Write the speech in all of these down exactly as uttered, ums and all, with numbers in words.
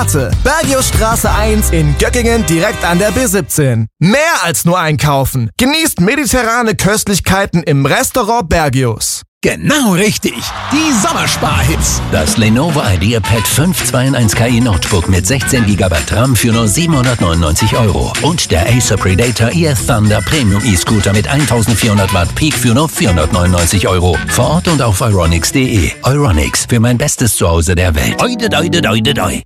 Bergiusstraße eins in Göckingen direkt an der B siebzehn. Mehr als nur einkaufen. Genießt mediterrane Köstlichkeiten im Restaurant Bergius. Genau richtig. Die Sommersparhits. Das Lenovo IdeaPad fünf zwei in eins K I Notebook mit sechzehn Gigabyte RAM für nur siebenhundertneunundneunzig Euro. Und der Acer Predator E F Thunder Premium E-Scooter mit eintausendvierhundert Watt Peak für nur vierhundertneunundneunzig Euro. Vor Ort und auf euronics punkt de. Euronics, für mein bestes Zuhause der Welt. Oide, oide, oide, oide.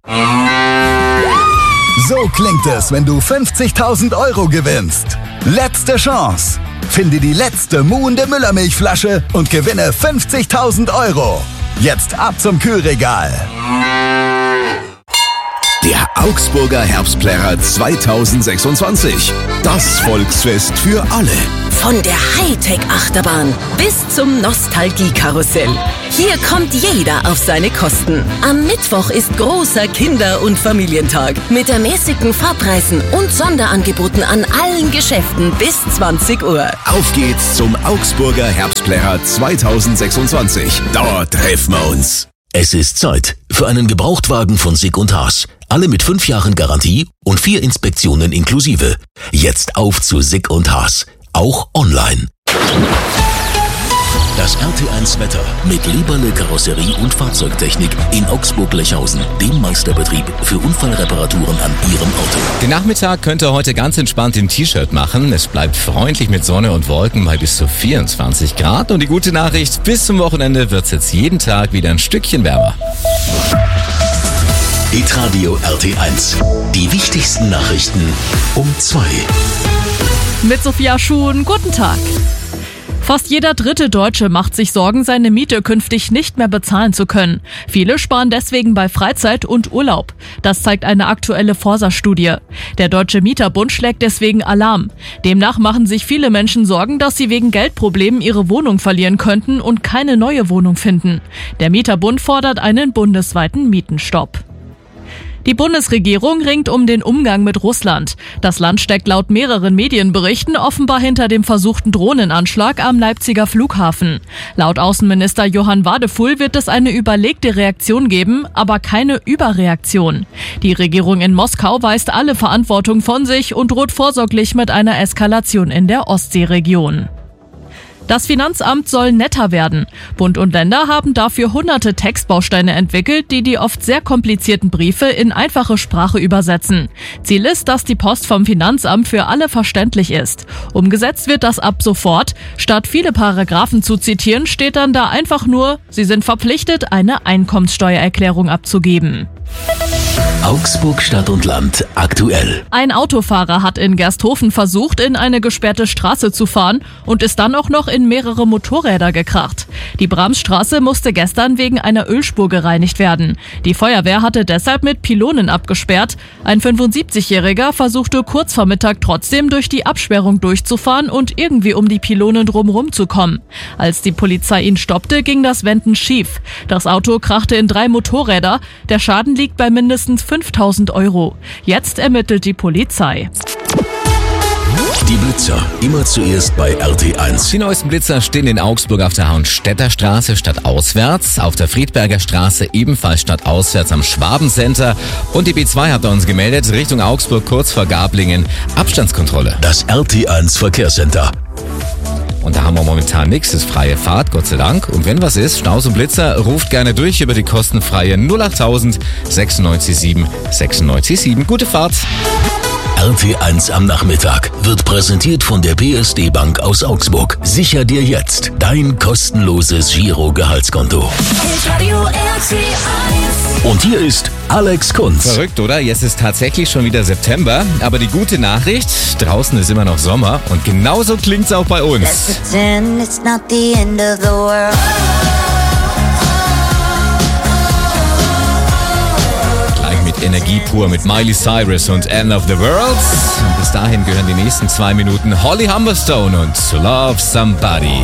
So klingt es, wenn du fünfzigtausend Euro gewinnst. Letzte Chance. Finde die letzte muhende Müllermilchflasche und gewinne fünfzigtausend Euro. Jetzt ab zum Kühlregal. Der Augsburger Herbstplärrer zweitausendsechsundzwanzig. Das Volksfest für alle. Von der Hightech-Achterbahn bis zum Nostalgie-Karussell. Hier kommt jeder auf seine Kosten. Am Mittwoch ist großer Kinder- und Familientag mit ermäßigten Fahrpreisen und Sonderangeboten an allen Geschäften bis zwanzig Uhr. Auf geht's zum Augsburger Herbstplärrer zweitausendsechsundzwanzig. Dort treffen wir uns. Es ist Zeit für einen Gebrauchtwagen von Sick und Haas. Alle mit fünf Jahren Garantie und vier Inspektionen inklusive. Jetzt auf zu Sick und Haas. Auch online. Das R T eins Wetter mit Lieberle Karosserie und Fahrzeugtechnik in Augsburg-Lechhausen, dem Meisterbetrieb für Unfallreparaturen an Ihrem Auto. Den Nachmittag könnt ihr heute ganz entspannt im T-Shirt machen. Es bleibt freundlich mit Sonne und Wolken bei bis zu vierundzwanzig Grad. Und die gute Nachricht, bis zum Wochenende wird es jetzt jeden Tag wieder ein Stückchen wärmer. Hitradio R T eins. Die wichtigsten Nachrichten um zwei. Mit Sophia Schuhn, guten Tag. Fast jeder dritte Deutsche macht sich Sorgen, seine Miete künftig nicht mehr bezahlen zu können. Viele sparen deswegen bei Freizeit und Urlaub. Das zeigt eine aktuelle Forsa-Studie. Der Deutsche Mieterbund schlägt deswegen Alarm. Demnach machen sich viele Menschen Sorgen, dass sie wegen Geldproblemen ihre Wohnung verlieren könnten und keine neue Wohnung finden. Der Mieterbund fordert einen bundesweiten Mietenstopp. Die Bundesregierung ringt um den Umgang mit Russland. Das Land steckt laut mehreren Medienberichten offenbar hinter dem versuchten Drohnenanschlag am Leipziger Flughafen. Laut Außenminister Johann Wadefuhl wird es eine überlegte Reaktion geben, aber keine Überreaktion. Die Regierung in Moskau weist alle Verantwortung von sich und droht vorsorglich mit einer Eskalation in der Ostseeregion. Das Finanzamt soll netter werden. Bund und Länder haben dafür hunderte Textbausteine entwickelt, die die oft sehr komplizierten Briefe in einfache Sprache übersetzen. Ziel ist, dass die Post vom Finanzamt für alle verständlich ist. Umgesetzt wird das ab sofort. Statt viele Paragraphen zu zitieren, steht dann da einfach nur, Sie sind verpflichtet, eine Einkommenssteuererklärung abzugeben. Augsburg Stadt und Land aktuell. Ein Autofahrer hat in Gersthofen versucht, in eine gesperrte Straße zu fahren und ist dann auch noch in mehrere Motorräder gekracht. Die Bramsstraße musste gestern wegen einer Ölspur gereinigt werden. Die Feuerwehr hatte deshalb mit Pylonen abgesperrt. Ein fünfundsiebzigjähriger versuchte kurz vor Mittag trotzdem durch die Absperrung durchzufahren und irgendwie um die Pylonen drumherum zu kommen. Als die Polizei ihn stoppte, ging das Wenden schief. Das Auto krachte in drei Motorräder. Der Schaden liegt bei mindestens fünftausend Euro. Jetzt ermittelt die Polizei. Die Blitzer, immer zuerst bei R T eins. Die neuesten Blitzer stehen in Augsburg auf der Hauenstädter Straße stadtauswärts, auf der Friedberger Straße ebenfalls stadtauswärts am Schwabencenter und die B zwei hat uns gemeldet, Richtung Augsburg kurz vor Gablingen, Abstandskontrolle. Das R T eins Verkehrscenter. Und da haben wir momentan nichts, ist freie Fahrt, Gott sei Dank. Und wenn was ist, Staus und Blitzer, ruft gerne durch über die kostenfreie null achttausend sechsundneunzig sieben sechsundneunzig sieben. Gute Fahrt! R T eins am Nachmittag wird präsentiert von der B S D Bank aus Augsburg. Sicher dir jetzt dein kostenloses Giro-Gehaltskonto. Und hier ist Alex Kunz. Verrückt, oder? Jetzt ist tatsächlich schon wieder September. Aber die gute Nachricht, draußen ist immer noch Sommer. Und genauso klingt's auch bei uns. Energie pur mit Miley Cyrus und End of the World. Und bis dahin gehören die nächsten zwei Minuten Holly Humberstone und To Love Somebody.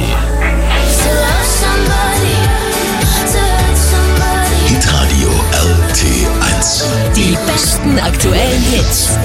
Hitradio R T eins. Die besten aktuellen Hits.